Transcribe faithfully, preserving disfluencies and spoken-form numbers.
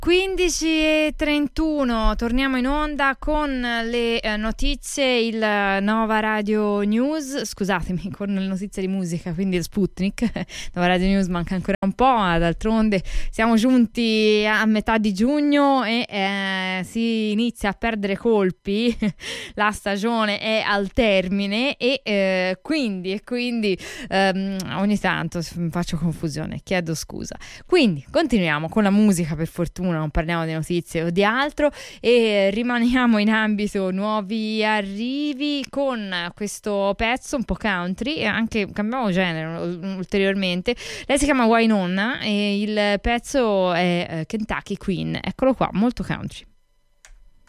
quindici e trentuno, torniamo in onda con le eh, notizie, il Nova Radio News, scusatemi, con le notizie di musica, quindi il Sputnik. Nova Radio News manca ancora un po', d'altronde siamo giunti a metà di giugno e eh, si inizia a perdere colpi, la stagione è al termine e eh, quindi, e quindi ehm, ogni tanto faccio confusione, chiedo scusa. Quindi continuiamo con la musica, per fortuna non parliamo di notizie o di altro, e rimaniamo in ambito nuovi arrivi con questo pezzo un po' country, e anche cambiamo genere ulteriormente. Lei si chiama Wynonna e il pezzo è Kentucky Queen, eccolo qua, molto country.